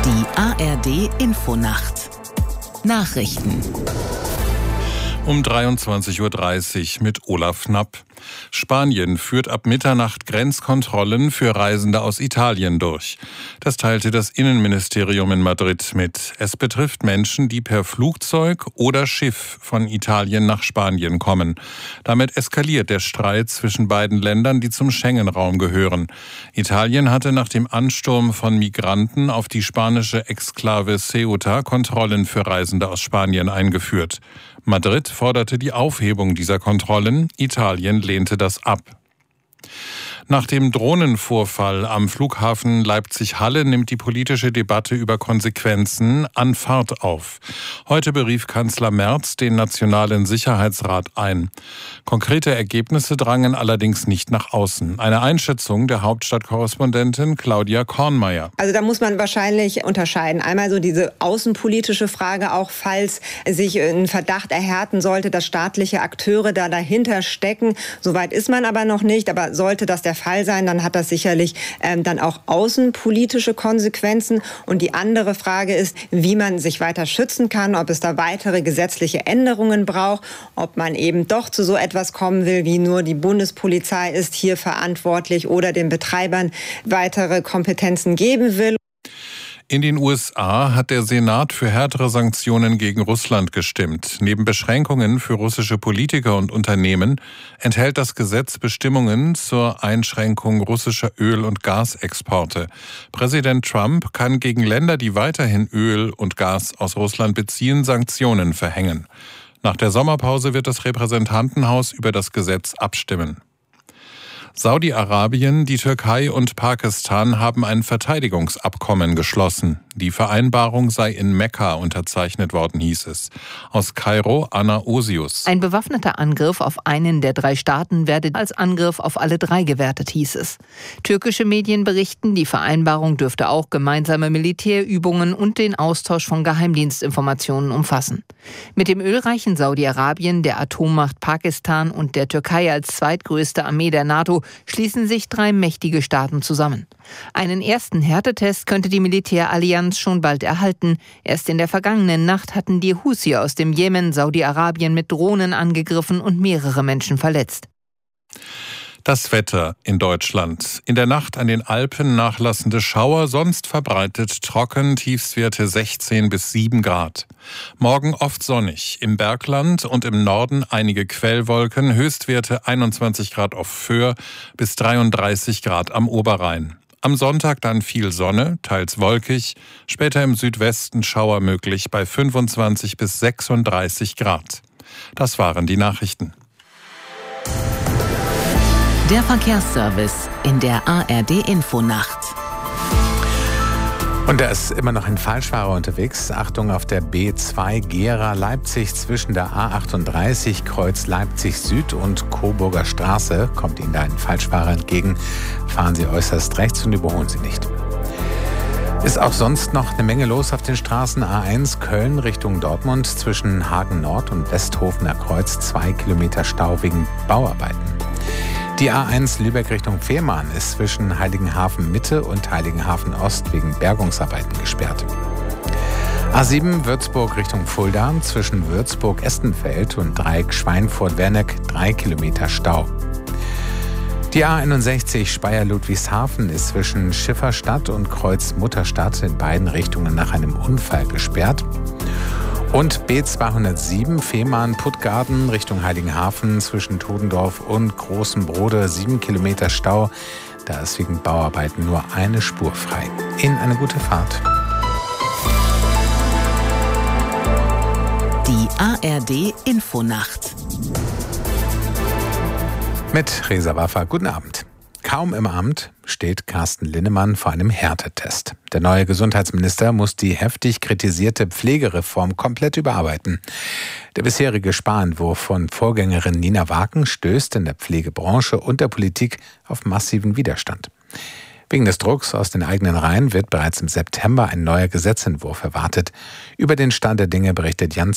Die ARD-Infonacht. Nachrichten. Um 23.30 Uhr mit Olaf Knapp. Spanien führt ab Mitternacht Grenzkontrollen für Reisende aus Italien durch. Das teilte das Innenministerium in Madrid mit. Es betrifft Menschen, die per Flugzeug oder Schiff von Italien nach Spanien kommen. Damit eskaliert der Streit zwischen beiden Ländern, die zum Schengen-Raum gehören. Italien hatte nach dem Ansturm von Migranten auf die spanische Exklave Ceuta Kontrollen für Reisende aus Spanien eingeführt. Madrid forderte die Aufhebung dieser Kontrollen. Italien lehnte das ab. Nach dem Drohnenvorfall am Flughafen Leipzig-Halle nimmt die politische Debatte über Konsequenzen an Fahrt auf. Heute berief Kanzler Merz den Nationalen Sicherheitsrat ein. Konkrete Ergebnisse drangen allerdings nicht nach außen. Eine Einschätzung der Hauptstadtkorrespondentin Claudia Kornmeier. Also da muss man wahrscheinlich unterscheiden. Einmal so diese außenpolitische Frage, auch falls sich ein Verdacht erhärten sollte, dass staatliche Akteure da dahinter stecken. Soweit ist man aber noch nicht. Aber sollte das der Fall sein, dann hat das sicherlich dann auch außenpolitische Konsequenzen. Und die andere Frage ist, wie man sich weiter schützen kann, ob es da weitere gesetzliche Änderungen braucht, ob man eben doch zu so etwas kommen will, wie nur die Bundespolizei ist hier verantwortlich oder den Betreibern weitere Kompetenzen geben will. In den USA hat der Senat für härtere Sanktionen gegen Russland gestimmt. Neben Beschränkungen für russische Politiker und Unternehmen enthält das Gesetz Bestimmungen zur Einschränkung russischer Öl- und Gasexporte. Präsident Trump kann gegen Länder, die weiterhin Öl und Gas aus Russland beziehen, Sanktionen verhängen. Nach der Sommerpause wird das Repräsentantenhaus über das Gesetz abstimmen. Saudi-Arabien, die Türkei und Pakistan haben ein Verteidigungsabkommen geschlossen. Die Vereinbarung sei in Mekka unterzeichnet worden, hieß es. Aus Kairo, Anna Osius. Ein bewaffneter Angriff auf einen der drei Staaten werde als Angriff auf alle drei gewertet, hieß es. Türkische Medien berichten, die Vereinbarung dürfte auch gemeinsame Militärübungen und den Austausch von Geheimdienstinformationen umfassen. Mit dem ölreichen Saudi-Arabien, der Atommacht Pakistan und der Türkei als zweitgrößte Armee der NATO schließen sich drei mächtige Staaten zusammen. Einen ersten Härtetest könnte die Militärallianz schon bald erhalten. Erst in der vergangenen Nacht hatten die Houthi aus dem Jemen Saudi-Arabien mit Drohnen angegriffen und mehrere Menschen verletzt. Das Wetter in Deutschland. In der Nacht an den Alpen nachlassende Schauer, sonst verbreitet trocken, Tiefstwerte 16 bis 7 Grad. Morgen oft sonnig, im Bergland und im Norden einige Quellwolken, Höchstwerte 21 Grad auf Föhr bis 33 Grad am Oberrhein. Am Sonntag dann viel Sonne, teils wolkig, später im Südwesten Schauer möglich bei 25 bis 36 Grad. Das waren die Nachrichten. Der Verkehrsservice in der ARD-Infonacht. Und da ist immer noch ein Falschfahrer unterwegs. Achtung auf der B2 Gera-Leipzig zwischen der A38 Kreuz Leipzig Süd und Coburger Straße. Kommt Ihnen da ein Falschfahrer entgegen, fahren Sie äußerst rechts und überholen Sie nicht. Ist auch sonst noch eine Menge los auf den Straßen. A1 Köln Richtung Dortmund zwischen Hagen Nord und Westhofener Kreuz 2 Kilometer Stau wegen Bauarbeiten. Die A1 Lübeck Richtung Fehmarn ist zwischen Heiligenhafen Mitte und Heiligenhafen Ost wegen Bergungsarbeiten gesperrt. A7 Würzburg Richtung Fulda zwischen Würzburg-Estenfeld und Dreieck Schweinfurt-Werneck 3 Kilometer Stau. Die A61 Speyer-Ludwigshafen ist zwischen Schifferstadt und Kreuz Mutterstadt in beiden Richtungen nach einem Unfall gesperrt. Und B207 Fehmarn-Puttgarden Richtung Heiligenhafen zwischen Tudendorf und Großem Brode 7 Kilometer Stau. Da ist wegen Bauarbeiten nur eine Spur frei. Ihnen eine gute Fahrt. Die ARD-Infonacht. Mit Reza Waffa, guten Abend. Kaum im Amt steht Carsten Linnemann vor einem Härtetest. Der neue Gesundheitsminister muss die heftig kritisierte Pflegereform komplett überarbeiten. Der bisherige Sparentwurf von Vorgängerin Nina Wagen stößt in der Pflegebranche und der Politik auf massiven Widerstand. Wegen des Drucks aus den eigenen Reihen wird bereits im September ein neuer Gesetzentwurf erwartet. Über den Stand der Dinge berichtet Jan